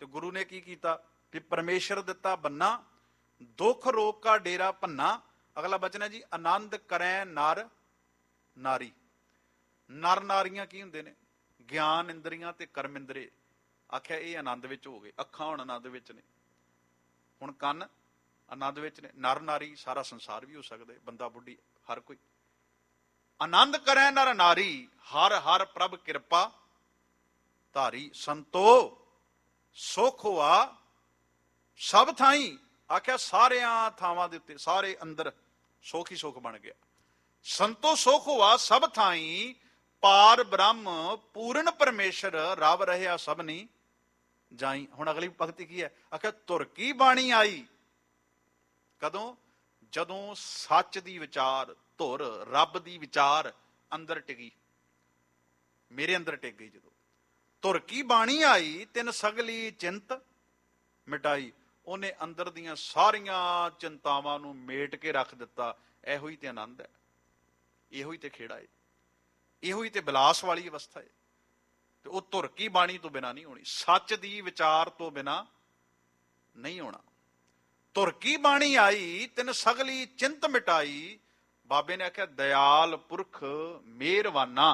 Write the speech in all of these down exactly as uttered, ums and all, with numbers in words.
ਤੇ ਗੁਰੂ ਨੇ ਕੀ ਕੀਤਾ ਵੀ ਪਰਮੇਸ਼ਰ ਦਿੱਤਾ ਬੰਨਾ, ਦੁੱਖ ਰੋਗ ਕਾ ਡੇਰਾ ਭੰਨਾ। ਅਗਲਾ ਬਚਨ ਹੈ ਜੀ, ਆਨੰਦ ਕਰੈ ਨਰ ਨਾਰੀ। ਨਰ ਨਾਰੀਆਂ ਕੀ ਹੁੰਦੇ ਨੇ? ਗਿਆਨ ਇੰਦਰੀਆਂ ਤੇ ਕਰਮ ਇੰਦਰੇ। ਆਖਿਆ ਇਹ ਆਨੰਦ ਵਿੱਚ ਹੋ ਗਏ। ਅੱਖਾਂ ਹੁਣ ਆਨੰਦ ਵਿੱਚ ਨੇ, ਹੁਣ ਕੰਨ ਆਨੰਦ ਵਿੱਚ ਨੇ। ਨਰ ਨਾਰੀ ਸਾਰਾ ਸੰਸਾਰ ਵੀ ਹੋ ਸਕਦਾ, ਬੰਦਾ ਬੁੱਢੀ ਹਰ ਕੋਈ। ਆਨੰਦ ਕਰੈ ਨਰ ਨਾਰੀ, ਹਰ ਹਰ ਪ੍ਰਭ ਕਿਰਪਾ ਧਾਰੀ। ਸੰਤੋ ਸੁਖ ਹੋਆ ਸਭ ਥਾਈ। ਆਖਿਆ ਸਾਰਿਆਂ ਥਾਵਾਂ ਦੇ ਉੱਤੇ, ਸਾਰੇ ਅੰਦਰ ਸੁਖ ਹੀ ਸੁਖ ਬਣ ਗਿਆ। ਸੰਤੋ ਸੁਖ ਹੋਆ ਸਭ ਥਾਈ, ਪਾਰ ਬ੍ਰਹਮ ਪੂਰਨ ਪਰਮੇਸ਼ਰ, ਰਵ ਰਹਿਆ ਸਭਨੀ ਜਾਈ। ਹੁਣ ਅਗਲੀ ਪੰਕਤੀ ਕੀ ਹੈ? ਆਖਿਆ ਧੁਰ ਕੀ ਬਾਣੀ ਆਈ। ਕਦੋਂ? ਜਦੋਂ ਸੱਚ ਦੀ ਵਿਚਾਰ, ਧੁਰ ਰੱਬ ਦੀ ਵਿਚਾਰ ਅੰਦਰ ਟਿਕੀ, ਮੇਰੇ ਅੰਦਰ ਟਿਕ ਗਈ। ਜਦੋਂ ਧੁਰ ਕੀ ਬਾਣੀ ਆਈ, ਤਿਨ ਸਗਲੀ ਚਿੰਤ ਮਿਟਾਈ। ਉਹਨੇ ਅੰਦਰ ਦੀਆਂ ਸਾਰੀਆਂ ਚਿੰਤਾਵਾਂ ਨੂੰ ਮੇਟ ਕੇ ਰੱਖ ਦਿੱਤਾ। ਇਹੋ ਹੀ ਤੇ ਆਨੰਦ ਹੈ, ਇਹੋ ਹੀ ਤੇ ਖੇੜਾ ਹੈ, ਇਹੋ ਹੀ ਤੇ ਬਿਲਾਸ ਵਾਲੀ ਅਵਸਥਾ ਹੈ। ਤੇ ਉਹ ਧੁਰ ਕੀ ਬਾਣੀ ਤੋਂ ਬਿਨਾਂ ਨਹੀਂ ਹੋਣੀ, ਸੱਚ ਦੀ ਵਿਚਾਰ ਤੋਂ ਬਿਨਾਂ ਨਹੀਂ ਹੋਣਾ। ਧੁਰ ਕੀ ਬਾਣੀ ਆਈ, ਤਿਨ ਸਗਲੀ ਚਿੰਤ ਮਿਟਾਈ। ਬਾਬੇ ਨੇ ਆਖਿਆ ਦਇਆਲ ਪੁਰਖ ਮਿਹਰਬਾਨਾ।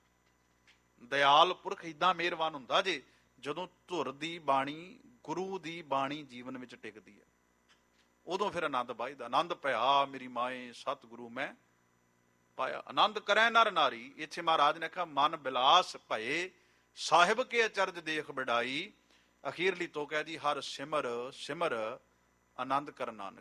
ਦਇਆਲ ਪੁਰਖ ਏਦਾਂ ਮਿਹਰਬਾਨ ਹੁੰਦਾ ਜੇ ਜਦੋਂ ਧੁਰ ਦੀ ਬਾਣੀ, ਗੁਰੂ ਦੀ ਬਾਣੀ ਜੀਵਨ ਵਿੱਚ ਟਿਕਦੀ ਹੈ। ਉਦੋਂ ਫਿਰ ਆਨੰਦ ਵੱਜਦਾ। ਆਨੰਦ ਭਇਆ ਮੇਰੀ ਮਾਏ ਸਤਿਗੁਰੂ ਮੈਂ ਪਾਇਆ। ਆਨੰਦ ਕਰੈ ਨਰ ਨਾਰੀ। ਇੱਥੇ ਮਹਾਰਾਜ ਨੇ ਆਖਿਆ ਮਨ ਬਿਲਾਸ ਭਏ, ਸਾਹਿਬ ਕੇ ਅਚਰਜ ਦੇਖ ਵਡਾਈ। ਅਖੀਰਲੀ ਤੋਕ ਹੈ ਜੀ, ਹਰ ਸਿਮਰ ਸਿਮਰ ਆਨੰਦ ਕਰ ਨਾਨਕ।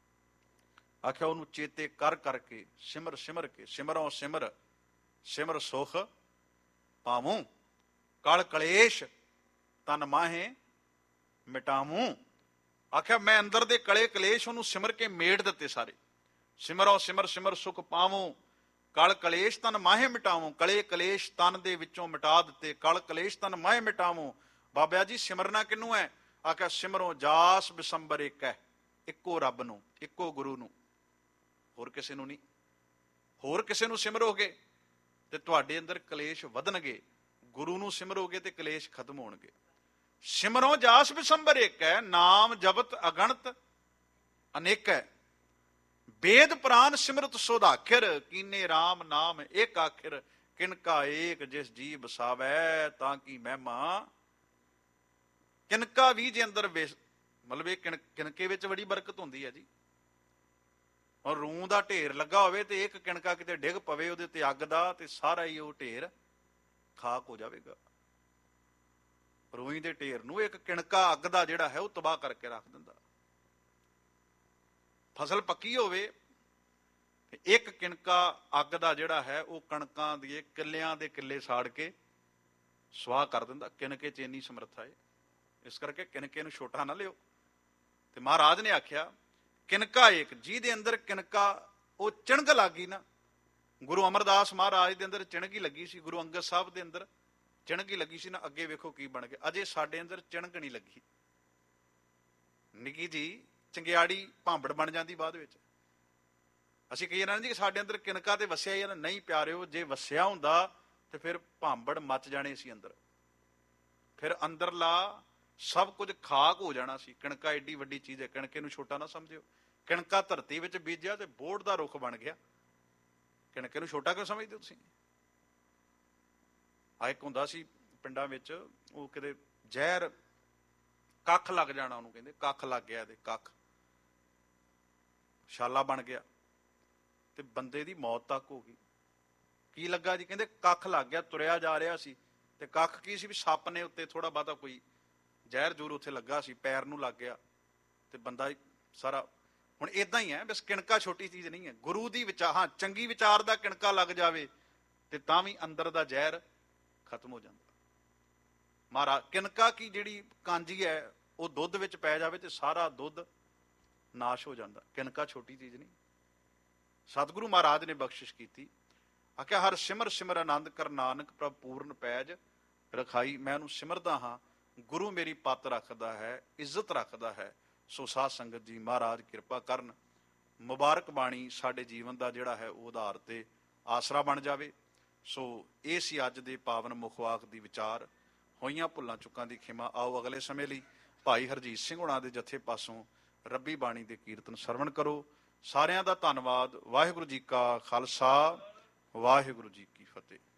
ਆਖਿਆ ਉਹਨੂੰ ਚੇਤੇ ਕਰ ਕਰਕੇ, ਸਿਮਰ ਸਿਮਰ ਕੇ, ਸਿਮਰੋਂ ਸਿਮਰ ਸਿਮਰ ਸੁਖ ਪਾਵੂੰ, ਕਲ ਕਲੇਸ਼ ਤਨ ਮਾਹੇ ਮਿਟਾਵੂੰ। ਆਖਿਆ ਮੈਂ ਅੰਦਰ ਦੇ ਕਲੇ ਕਲੇਸ਼ ਉਹਨੂੰ ਸਿਮਰ ਕੇ ਮੇਟ ਦਿੱਤੇ ਸਾਰੇ। ਸਿਮਰੋਂ ਸਿਮਰ ਸਿਮਰ ਸੁਖ ਪਾਵੂੰ, ਕਲ ਕਲੇਸ਼ ਤਨ ਮਾਹੇ ਮਿਟਾਵੂੰ। ਕਲੇ ਕਲੇਸ਼ ਤਨ ਦੇ ਵਿੱਚੋਂ ਮਿਟਾ ਦਿੱਤੇ, ਕਲ ਕਲੇਸ਼ ਤਨ ਮਾਹੇ ਮਿਟਾਵੂੰ। ਬਾਬਾ ਜੀ ਸਿਮਰਨਾ ਕਿਹਨੂੰ ਹੈ? ਆਖਿਆ ਸਿਮਰੋਂ ਜਾਸ ਬਿਸੰਬਰ ਇੱਕ ਹੈ, ਇੱਕੋ ਰੱਬ ਨੂੰ, ਇੱਕੋ ਗੁਰੂ ਨੂੰ, ਹੋਰ ਕਿਸੇ ਨੂੰ ਨਹੀਂ। ਹੋਰ ਕਿਸੇ ਨੂੰ ਸਿਮਰੋਗੇ ਤੇ ਤੁਹਾਡੇ ਅੰਦਰ ਕਲੇਸ਼ ਵਧਣਗੇ, ਗੁਰੂ ਨੂੰ ਸਿਮਰੋਗੇ ਤੇ ਕਲੇਸ਼ ਖਤਮ ਹੋਣਗੇ। ਸਿਮਰੋਂ ਜਾਸ ਬਿਸੰਬਰ ਇੱਕ ਹੈ, ਨਾਮ ਜਪਤ ਅਗਣਤ ਅਨੇਕ ਹੈ। ਵੇਦ ਪ੍ਰਾਨ ਸਿਮਰਤ ਸੋਧਾਖਿਰ, ਕੀਨੇ ਰਾਮ ਨਾਮ ਇੱਕ ਆਖਿਰ। ਕਿਨਕਾ ਏਕ ਜਿਸ ਜੀ ਬਸਾਵੈ, ਤਾਂ ਕੀ ਮਹਿਮਾ ਕਿਨਕਾ ਵੀ ਜੇ ਅੰਦਰ ਵੇਸ। ਮਤਲਬ ਇਹ ਕਿਨ ਕਿਨਕੇ ਵਿੱਚ ਬੜੀ ਬਰਕਤ ਹੁੰਦੀ ਹੈ ਜੀ। ਔਰ ਰੂੰ ਦਾ ਢੇਰ ਲੱਗਾ ਹੋਵੇ ਤੇ ਇੱਕ ਕਿਣਕਾ ਕਿਤੇ ਡਿੱਗ ਪਵੇ ਉਹਦੇ ਤੇ ਅੱਗ ਦਾ, ਤੇ ਸਾਰਾ ਹੀ ਉਹ ਢੇਰ ਖਾਕ ਹੋ ਜਾਵੇਗਾ। ਰੂਈ ਦੇ ਢੇਰ ਨੂੰ ਇੱਕ ਕਿਣਕਾ ਅੱਗ ਦਾ ਜਿਹੜਾ ਹੈ ਉਹ ਤਬਾਹ ਕਰਕੇ ਰੱਖ ਦਿੰਦਾ। ਫਸਲ ਪੱਕੀ ਹੋਵੇ, ਇੱਕ ਕਿਣਕਾ ਅੱਗ ਦਾ ਜਿਹੜਾ ਹੈ ਉਹ ਕਣਕਾਂ ਦੀ ਕਿੱਲਿਆਂ ਦੇ ਕਿੱਲੇ ਸਾੜ ਕੇ ਸਵਾਹ ਕਰ ਦਿੰਦਾ। ਕਿਣਕੇ ਚ ਇੰਨੀ ਸਮਰੱਥਾ ਹੈ। ਇਸ ਕਰਕੇ ਕਿਣਕੇ ਨੂੰ ਛੋਟਾ ਨਾ ਲਿਓ। ਤੇ ਮਹਾਰਾਜ ਨੇ ਆਖਿਆ ਕਿਨਕਾ ਏਕ, ਜਿਹਦੇ ਅੰਦਰ ਕਿਨਕਾ ਉਹ ਚਿਣਗ ਲੱਗ ਗਈ ਨਾ। ਗੁਰੂ ਅਮਰਦਾਸ ਮਹਾਰਾਜ ਦੇ ਅੰਦਰ ਚਿਣਗੀ ਲੱਗੀ ਸੀ, ਗੁਰੂ ਅੰਗਦ ਸਾਹਿਬ ਦੇ ਅੰਦਰ ਚਿਣਗੀ ਲੱਗੀ ਸੀ ਨਾ। ਅੱਗੇ ਵੇਖੋ ਕੀ ਬਣ ਗਿਆ। ਅਜੇ ਸਾਡੇ ਅੰਦਰ ਚਿਣਗ ਨਹੀਂ ਲੱਗੀ। ਨਿੱਕੀ ਜੀ ਚੰਗਿਆੜੀ ਭਾਂਬੜ ਬਣ ਜਾਂਦੀ ਬਾਅਦ ਵਿੱਚ। ਅਸੀਂ ਕਹੀ ਜਾਂਦੇ ਜੀ ਕਿ ਸਾਡੇ ਅੰਦਰ ਕਿਨਕਾ ਤੇ ਵਸਿਆ ਹੀ ਨਹੀਂ। ਪਿਆਰਿਓ, ਜੇ ਵਸਿਆ ਹੁੰਦਾ ਤੇ ਫਿਰ ਭਾਂਬੜ ਮੱਚ ਜਾਣੇ ਸੀ ਅੰਦਰ, ਫਿਰ ਅੰਦਰਲਾ ਸਭ ਕੁਝ ਖਾਕ ਹੋ ਜਾਣਾ ਸੀ। ਕਿਣਕਾ ਏਡੀ ਵੱਡੀ ਚੀਜ਼ ਹੈ, ਕਿਣਕੇ ਨੂੰ ਛੋਟਾ ਨਾ ਸਮਝਿਓ। ਕਿਣਕਾ ਧਰਤੀ ਵਿੱਚ ਬੀਜਿਆ ਤੇ ਬੋਹੜ ਦਾ ਰੁੱਖ ਬਣ ਗਿਆ। ਕਿਣਕੇ ਨੂੰ ਛੋਟਾ ਕਿਉਂ ਸਮਝਦੇ ਹੋ ਤੁਸੀਂ? ਆ ਇੱਕ ਹੁੰਦਾ ਸੀ ਪਿੰਡਾਂ ਵਿੱਚ, ਉਹ ਕਿਤੇ ਜ਼ਹਿਰ ਕੱਖ ਲੱਗ ਜਾਣਾ, ਉਹਨੂੰ ਕਹਿੰਦੇ ਕੱਖ ਲੱਗ ਗਿਆ, ਇਹਦੇ ਕੱਖ ਛਾਲਾ ਬਣ ਗਿਆ ਤੇ ਬੰਦੇ ਦੀ ਮੌਤ ਤੱਕ ਹੋ ਗਈ। ਕੀ ਲੱਗਾ ਜੀ? ਕਹਿੰਦੇ ਕੱਖ ਲੱਗ ਗਿਆ, ਤੁਰਿਆ ਜਾ ਰਿਹਾ ਸੀ ਤੇ ਕੱਖ ਕੀ ਸੀ ਵੀ ਸੱਪ ਨੇ ਉੱਤੇ ਥੋੜਾ ਬਹੁਤਾ ਕੋਈ ਜ਼ਹਿਰ ਜੂਰ ਉੱਥੇ ਲੱਗਾ ਸੀ, ਪੈਰ ਨੂੰ ਲੱਗ ਗਿਆ ਤੇ ਬੰਦਾ ਸਾਰਾ। ਹੁਣ ਏਦਾਂ ਹੀ ਹੈ, ਬਸ ਕਿਣਕਾ ਛੋਟੀ ਚੀਜ਼ ਨਹੀਂ ਹੈ। ਗੁਰੂ ਦੀ ਵਿਚਾਰ, ਹਾਂ ਚੰਗੀ ਵਿਚਾਰ ਦਾ ਕਿਣਕਾ ਲੱਗ ਜਾਵੇ ਤੇ ਤਾਂ ਵੀ ਅੰਦਰ ਦਾ ਜ਼ਹਿਰ ਖਤਮ ਹੋ ਜਾਂਦਾ। ਮਹਾਰਾਜ ਕਿਣਕਾ ਕੀ ਜਿਹੜੀ ਕਾਂਜੀ ਹੈ ਉਹ ਦੁੱਧ ਵਿੱਚ ਪੈ ਜਾਵੇ ਤੇ ਸਾਰਾ ਦੁੱਧ ਨਾਸ਼ ਹੋ ਜਾਂਦਾ। ਕਿਣਕਾ ਛੋਟੀ ਚੀਜ਼ ਨਹੀਂ। ਸਤਿਗੁਰੂ ਮਹਾਰਾਜ ਨੇ ਬਖਸ਼ਿਸ਼ ਕੀਤੀ। ਆਖਿਆ ਹਰ ਸਿਮਰ ਸਿਮਰ ਆਨੰਦ ਕਰ ਨਾਨਕ, ਪ੍ਰਭ ਪੂਰਨ ਪੈਜ ਰਖਾਈ। ਮੈਂ ਉਹਨੂੰ ਸਿਮਰਦਾ ਹਾਂ, ਗੁਰੂ ਮੇਰੀ ਪੱਤ ਰੱਖਦਾ ਹੈ, ਇੱਜ਼ਤ ਰੱਖਦਾ ਹੈ। ਸੋ ਸਾਧ ਸੰਗਤ ਜੀ, ਮਹਾਰਾਜ ਕਿਰਪਾ ਕਰਨ, ਮੁਬਾਰਕ ਬਾਣੀ ਸਾਡੇ ਜੀਵਨ ਦਾ ਜਿਹੜਾ ਹੈ ਉਹ ਆਧਾਰ ਤੇ ਆਸਰਾ ਬਣ ਜਾਵੇ। ਸੋ ਇਹ ਸੀ ਅੱਜ ਦੇ ਪਾਵਨ ਮੁਖਵਾਕ ਦੀ ਵਿਚਾਰ। ਹੋਈਆਂ ਭੁੱਲਾਂ ਚੁੱਕਾਂ ਦੀ ਖਿਮਾ। ਆਓ ਅਗਲੇ ਸਮੇਂ ਲਈ ਭਾਈ ਹਰਜੀਤ ਸਿੰਘ ਹੁਣਾਂ ਦੇ ਜਥੇ ਪਾਸੋਂ ਰੱਬੀ ਬਾਣੀ ਦੇ ਕੀਰਤਨ ਸਰਵਣ ਕਰੋ। ਸਾਰਿਆਂ ਦਾ ਧੰਨਵਾਦ। ਵਾਹਿਗੁਰੂ ਜੀ ਕਾ ਖਾਲਸਾ, ਵਾਹਿਗੁਰੂ ਜੀ ਕੀ ਫਤਿਹ।